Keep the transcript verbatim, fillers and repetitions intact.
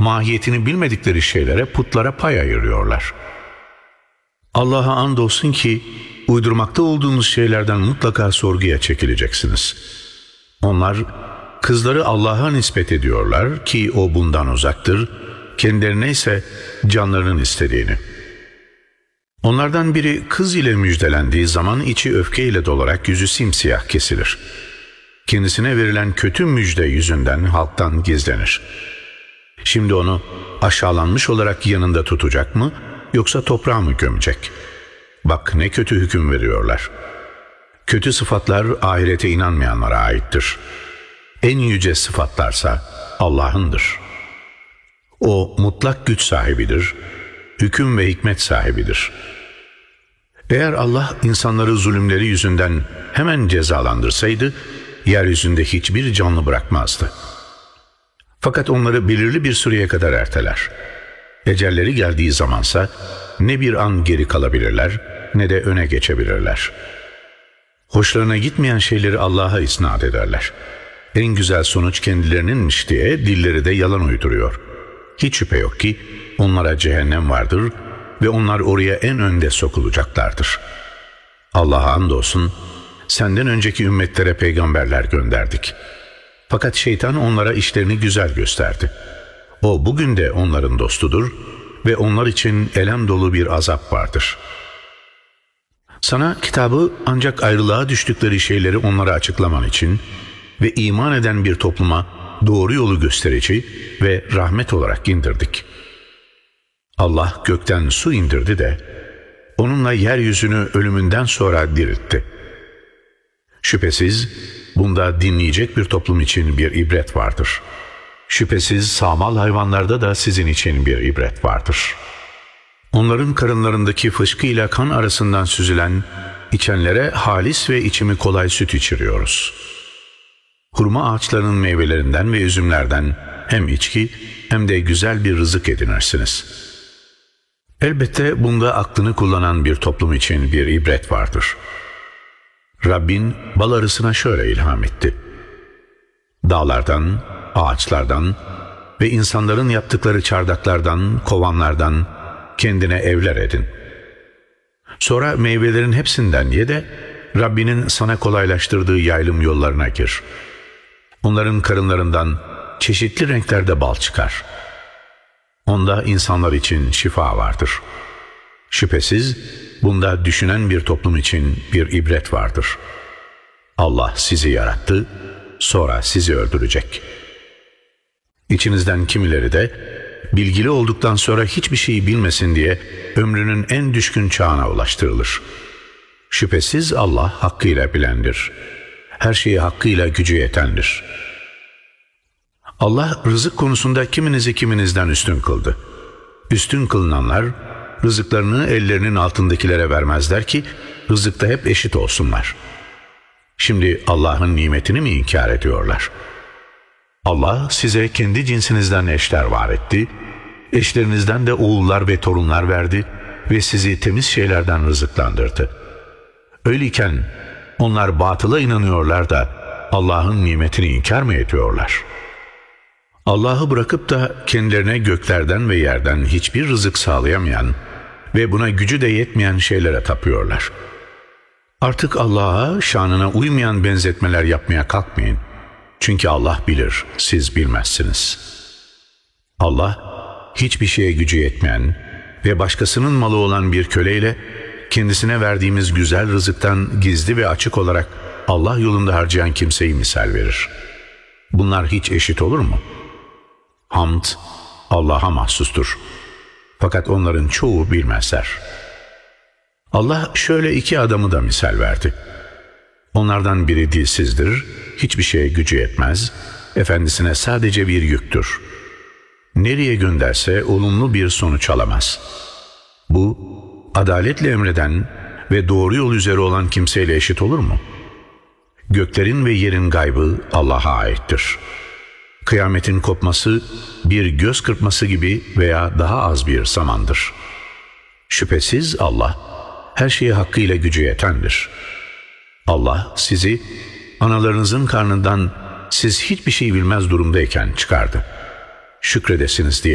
mahiyetini bilmedikleri şeylere, putlara pay ayırıyorlar. Allah'a andolsun ki uydurmakta olduğunuz şeylerden mutlaka sorguya çekileceksiniz. Onlar kızları Allah'a nispet ediyorlar ki o bundan uzaktır, kendilerine ise canlarının istediğini. Onlardan biri kız ile müjdelendiği zaman içi öfkeyle dolarak yüzü simsiyah kesilir. Kendisine verilen kötü müjde yüzünden halktan gizlenir. Şimdi onu aşağılanmış olarak yanında tutacak mı, yoksa toprağa mı gömecek? Bak ne kötü hüküm veriyorlar. Kötü sıfatlar ahirete inanmayanlara aittir. En yüce sıfatlarsa Allah'ındır. O mutlak güç sahibidir, hüküm ve hikmet sahibidir. Eğer Allah insanları zulümleri yüzünden hemen cezalandırsaydı, yeryüzünde hiçbir canlı bırakmazdı. Fakat onları belirli bir süreye kadar erteler. Ecelleri geldiği zamansa ne bir an geri kalabilirler ne de öne geçebilirler. Hoşlarına gitmeyen şeyleri Allah'a isnat ederler. En güzel sonuç kendilerininmiş diye dilleri de yalan uyduruyor. Hiç şüphe yok ki onlara cehennem vardır ve onlar oraya en önde sokulacaklardır. Allah'a andolsun, senden önceki ümmetlere peygamberler gönderdik. Fakat şeytan onlara işlerini güzel gösterdi. O bugün de onların dostudur ve onlar için elem dolu bir azap vardır. Sana kitabı ancak ayrılığa düştükleri şeyleri onlara açıklaman için ve iman eden bir topluma doğru yolu gösterici ve rahmet olarak indirdik. Allah gökten su indirdi de onunla yeryüzünü ölümünden sonra diriltti. Şüphesiz bunda dinleyecek bir toplum için bir ibret vardır. Şüphesiz sağmal hayvanlarda da sizin için bir ibret vardır. Onların karınlarındaki fışkıyla kan arasından süzülen, içenlere halis ve içimi kolay süt içiriyoruz. Hurma ağaçlarının meyvelerinden ve üzümlerden hem içki hem de güzel bir rızık edinirsiniz. Elbette bunda aklını kullanan bir toplum için bir ibret vardır. Rabbin bal arısına şöyle ilham etti. Dağlardan, ağaçlardan ve insanların yaptıkları çardaklardan, kovanlardan kendine evler edin. Sonra meyvelerin hepsinden ye de Rabbinin sana kolaylaştırdığı yaylım yollarına gir. Onların karınlarından çeşitli renklerde bal çıkar. Onda insanlar için şifa vardır. Şüphesiz bunda düşünen bir toplum için bir ibret vardır. Allah sizi yarattı, sonra sizi öldürecek. İçinizden kimileri de bilgili olduktan sonra hiçbir şeyi bilmesin diye ömrünün en düşkün çağına ulaştırılır. Şüphesiz Allah hakkıyla bilendir. Her şeyi hakkıyla gücü yetendir. Allah rızık konusunda kiminizi kiminizden üstün kıldı. Üstün kılınanlar rızıklarını ellerinin altındakilere vermezler ki rızıkta hep eşit olsunlar. Şimdi Allah'ın nimetini mi inkar ediyorlar? Allah size kendi cinsinizden eşler var etti, eşlerinizden de oğullar ve torunlar verdi ve sizi temiz şeylerden rızıklandırdı. Öyleyken onlar batıla inanıyorlar da Allah'ın nimetini inkar mı ediyorlar? Allah'ı bırakıp da kendilerine göklerden ve yerden hiçbir rızık sağlayamayan ve buna gücü de yetmeyen şeylere tapıyorlar. Artık Allah'a şanına uymayan benzetmeler yapmaya kalkmayın. Çünkü Allah bilir, siz bilmezsiniz. Allah, hiçbir şeye gücü yetmeyen ve başkasının malı olan bir köleyle kendisine verdiğimiz güzel rızıktan gizli ve açık olarak Allah yolunda harcayan kimseyi misal verir. Bunlar hiç eşit olur mu? Hamd, Allah'a mahsustur. Fakat onların çoğu bilmezler. Allah şöyle iki adamı da misal verdi. Onlardan biri dilsizdir, hiçbir şeye gücü yetmez, efendisine sadece bir yüktür. Nereye gönderse olumlu bir sonuç alamaz. Bu, adaletle emreden ve doğru yol üzere olan kimseyle eşit olur mu? Göklerin ve yerin gaybı Allah'a aittir. Kıyametin kopması bir göz kırpması gibi veya daha az bir zamandır. Şüphesiz Allah, her şeye hakkıyla gücü yetendir. Allah sizi analarınızın karnından siz hiçbir şey bilmez durumdayken çıkardı. Şükredesiniz diye